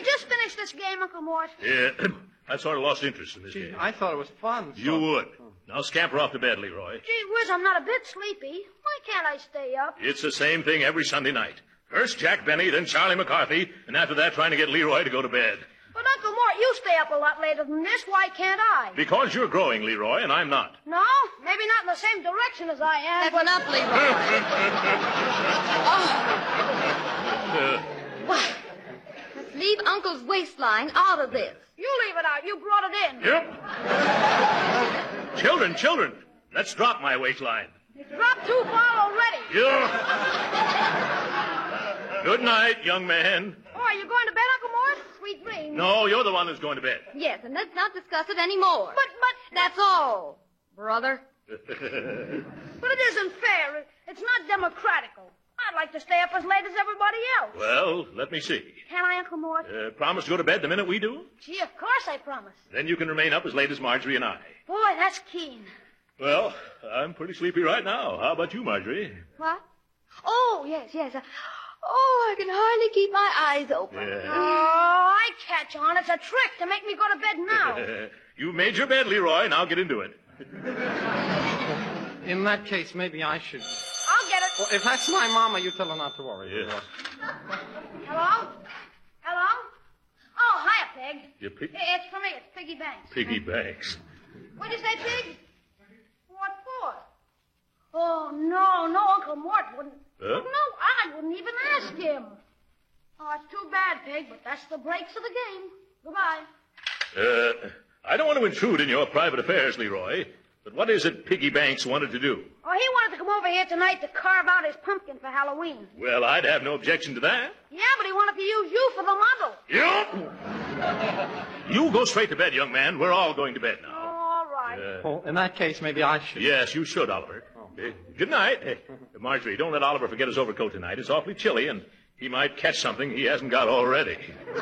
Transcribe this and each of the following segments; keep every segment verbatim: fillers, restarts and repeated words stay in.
just finish this game, Uncle Mort? Yeah, I sort of lost interest in this Gee, game. I thought it was fun. So. You would. Now scamper off to bed, Leroy. Gee whiz, I'm not a bit sleepy. Why can't I stay up? It's the same thing every Sunday night. First Jack Benny, then Charlie McCarthy, and after that trying to get Leroy to go to bed. But, Uncle Mort, you stay up a lot later than this. Why can't I? Because you're growing, Leroy, and I'm not. No? Maybe not in the same direction as I am. That one up, Leroy. oh. Uh, What? Let's leave Uncle's waistline out of this. You leave it out. You brought it in. Yep. Children, children, let's drop my waistline. It's dropped too far already. Yeah. Good night, young man. Oh, are you going to bed, Uncle Mort? Sweet dreams. No, you're the one who's going to bed. Yes, and let's not discuss it anymore. But, but... That's all, brother. But it isn't fair. It's not democratical. I'd like to stay up as late as everybody else. Well, let me see. Can I, Uncle Mort? Uh, promise to go to bed the minute we do? Gee, of course I promise. Then you can remain up as late as Marjorie and I. Boy, that's keen. Well, I'm pretty sleepy right now. How about you, Marjorie? What? Oh, yes, yes. Uh, oh, I can hardly keep my eyes open. Yeah. Oh, I catch on. It's a trick to make me go to bed now. You made your bed, Leroy. Now get into it. In that case, maybe I should... I'll get it. Well, if that's my mama, you tell her not to worry. Yes. Hello? Hello? Oh, hiya, Pig. You pig? It's for me. It's Piggy Banks. Piggy banks. What'd you say, Pig? What for? Oh, no, no, Uncle Mort wouldn't. Huh? No, I wouldn't even ask him. Oh, it's too bad, Pig, but that's the breaks of the game. Goodbye. Uh, I don't want to intrude in your private affairs, Leroy, but what is it Piggy Banks wanted to do? Oh, he wanted to come over here tonight to carve out his pumpkin for Halloween. Well, I'd have no objection to that. Yeah, but he wanted to use you for the model. Yep. You go straight to bed, young man. We're all going to bed now. All right. Uh, Well, in that case, maybe I should... yes, you should, Oliver. Uh, good night. Uh, Marjorie, don't let Oliver forget his overcoat tonight. It's awfully chilly, and he might catch something he hasn't got already.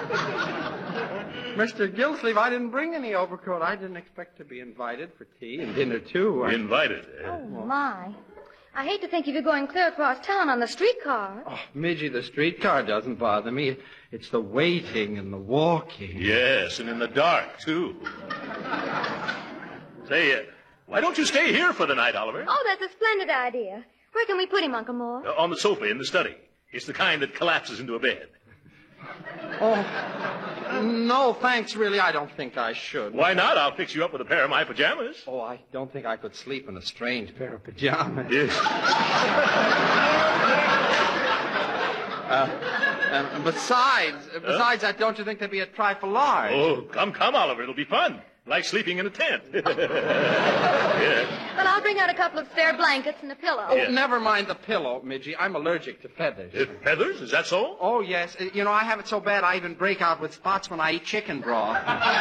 Mister Gillsleeve, I didn't bring any overcoat. I didn't expect to be invited for tea and dinner, too. I... Invited. Uh, Oh, my. I hate to think of you going clear across town on the streetcar. Oh, Midgie, the streetcar doesn't bother me. It's the waiting and the walking. Yes, and in the dark, too. Say, uh, why don't you stay here for the night, Oliver? Oh, that's a splendid idea. Where can we put him, Uncle Mort? Uh, on the sofa in the study. It's the kind that collapses into a bed. Oh, no, thanks, really. I don't think I should. Why not? I'll fix you up with a pair of my pajamas. Oh, I don't think I could sleep in a strange pair of pajamas. Yes. Uh, and besides, besides that, don't you think they'd be a trifle large? Oh, come, come, Oliver. It'll be fun. Like sleeping in a tent. Yeah. Well, I'll bring out a couple of spare blankets and a pillow. Oh, Yeah. never mind the pillow, Midgie. I'm allergic to feathers. Uh, feathers? Is that so? Oh, yes. Uh, You know, I have it so bad I even break out with spots when I eat chicken broth.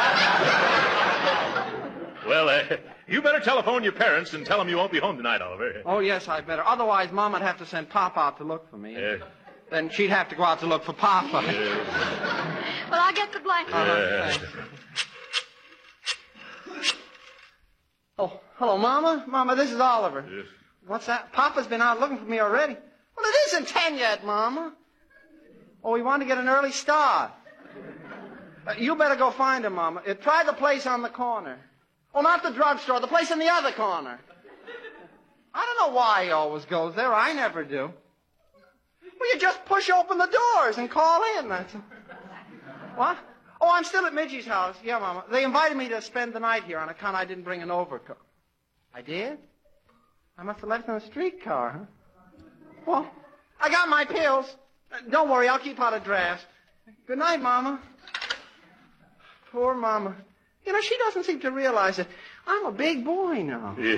Well, uh, you better telephone your parents and tell them you won't be home tonight, Oliver. Oh, yes, I better. Otherwise, Mom'd have to send Pop out to look for me. Uh, Then she'd have to go out to look for Papa. Well, I'll get the blankets. uh, Oh, hello, Mama. Mama, this is Oliver. Yes. What's that? Papa's been out looking for me already. Well, it isn't ten yet, Mama. Oh, we want to get an early start. Uh, you better go find him, Mama. Uh, try the place on the corner. Oh, not the drugstore, the place in the other corner. I don't know why he always goes there. I never do. Well, you just push open the doors and call in. That's what? Oh, I'm still at Midgie's house. Yeah, Mama. They invited me to spend the night here on account I didn't bring an overcoat. I did? I must have left in a streetcar, huh? Well, I got my pills. Uh, don't worry, I'll keep out of drafts. Good night, Mama. Poor Mama. You know, she doesn't seem to realize that I'm a big boy now. yes.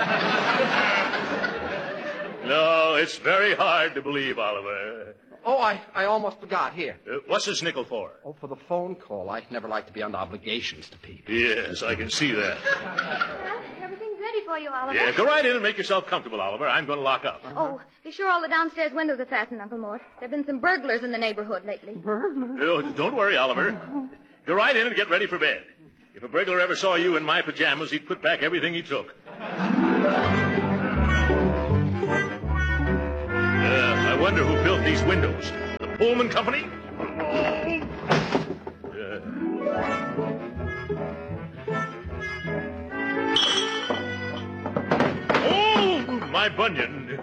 No, it's very hard to believe, Oliver. Oh, I, I almost forgot. Here. Uh, what's this nickel for? Oh, for the phone call. I never like to be under obligations to people. Yes, I can see that. Well, everything's ready for you, Oliver. Yeah, go right in and make yourself comfortable, Oliver. I'm going to lock up. Oh, be sure all the downstairs windows are fastened, Uncle Mort. There have been some burglars in the neighborhood lately. Oh, don't worry, Oliver. Go right in and get ready for bed. If a burglar ever saw you in my pajamas, he'd put back everything he took. Uh, I wonder who built these windows. The Pullman Company? Oh, my bunion.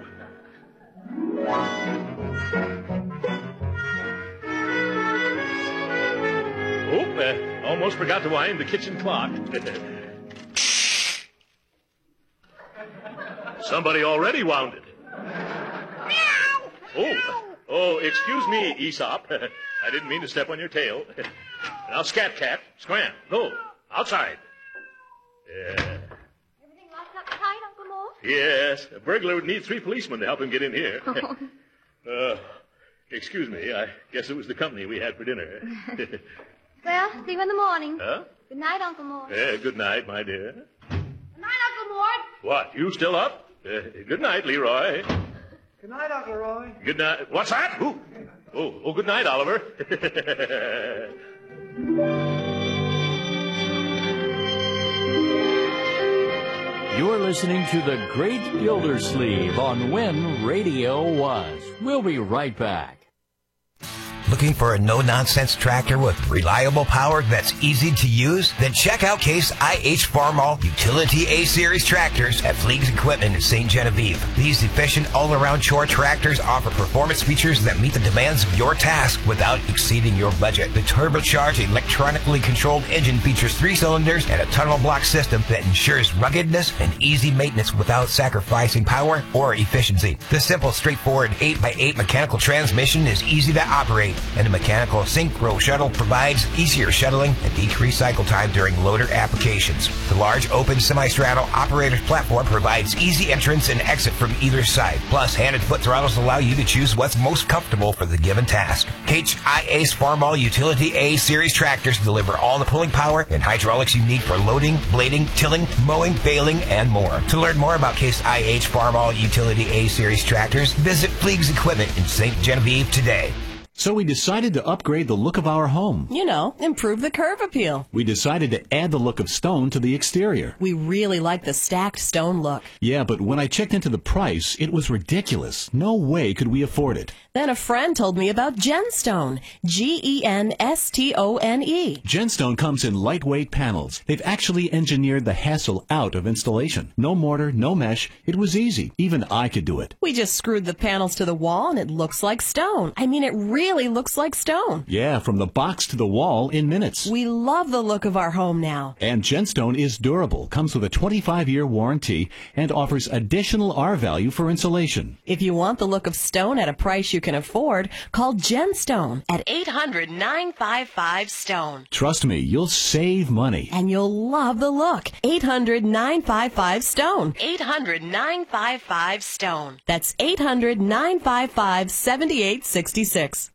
Oh, uh, almost forgot to wind the kitchen clock. Somebody already wound it. Oh, oh, excuse me, Aesop. I didn't mean to step on your tail. Now, Scat Cat, scram, go, outside. Yeah. Everything locked up tight, Uncle Mort? Yes, a burglar would need three policemen to help him get in here. uh, excuse me, I guess it was the company we had for dinner. Well, see you in the morning. Huh? Good night, Uncle Mort. Yeah, good night, my dear. Good night, Uncle Mort. What, you still up? Uh, good night, Leroy. Good night, Uncle Roy. Good night. What's that? Ooh. Oh, oh, good night, Oliver. You're listening to The Great Gildersleeve on When Radio Was. We'll be right back. Looking for a no-nonsense tractor with reliable power that's easy to use? Then check out Case I H Farmall Utility A-Series tractors at Fleegs Equipment in Saint Genevieve. These efficient all-around chore tractors offer performance features that meet the demands of your task without exceeding your budget. The turbocharged, electronically controlled engine features three cylinders and a tunnel block system that ensures ruggedness and easy maintenance without sacrificing power or efficiency. The simple, straightforward eight by eight mechanical transmission is easy to operate, and the mechanical synchro shuttle provides easier shuttling and decreased cycle time during loader applications. The large open semi-straddle operator's platform provides easy entrance and exit from either side. Plus, hand and foot throttles allow you to choose what's most comfortable for the given task. H I Ace Farmall Utility A-Series tractors deliver all the pulling power and hydraulics you need for loading, blading, tilling, mowing, baling, and more. To learn more about Case I H Farmall Utility A-Series tractors, visit Fleegs Equipment in Saint Genevieve today. So we decided to upgrade the look of our home. You know, improve the curb appeal. We decided to add the look of stone to the exterior. We really like the stacked stone look. Yeah, but when I checked into the price, it was ridiculous. No way could we afford it. Then a friend told me about Genstone. G E N S T O N E. Genstone comes in lightweight panels. They've actually engineered the hassle out of installation. No mortar, no mesh. It was easy. Even I could do it. We just screwed the panels to the wall and it looks like stone. I mean, it really really looks like stone. Yeah, from the box to the wall in minutes. We love the look of our home now. And Genstone is durable, comes with a twenty-five year warranty, and offers additional R value for insulation. If you want the look of stone at a price you can afford, call Genstone at eight hundred, nine five five, STONE. Trust me, you'll save money. And you'll love the look. eight hundred, nine five five, STONE. eight hundred, nine five five, STONE. That's eight hundred, nine five five, seven eight six six.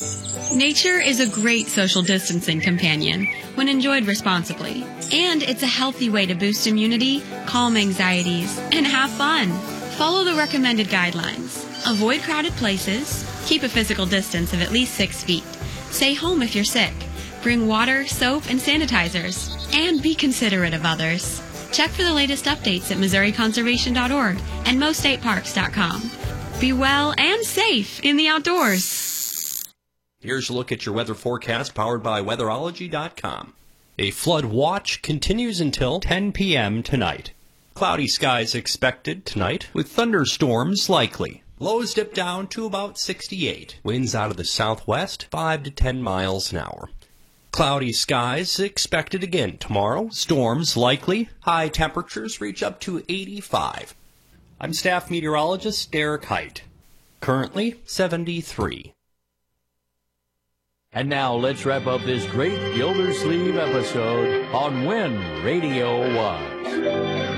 Nature is a great social distancing companion when enjoyed responsibly. And it's a healthy way to boost immunity, calm anxieties, and have fun. Follow the recommended guidelines. Avoid crowded places. Keep a physical distance of at least six feet. Stay home if you're sick. Bring water, soap, and sanitizers. And be considerate of others. Check for the latest updates at Missouri Conservation dot org and Mo State Parks dot com. Be well and safe in the outdoors. Here's a look at your weather forecast powered by weatherology dot com. A flood watch continues until ten p.m. tonight. Cloudy skies expected tonight with thunderstorms likely. Lows dip down to about sixty-eight. Winds out of the southwest, five to ten miles an hour. Cloudy skies expected again tomorrow. Storms likely. High temperatures reach up to eighty-five. I'm staff meteorologist Derek Height. Currently seventy-three. And now let's wrap up this great Gildersleeve episode on When Radio Was.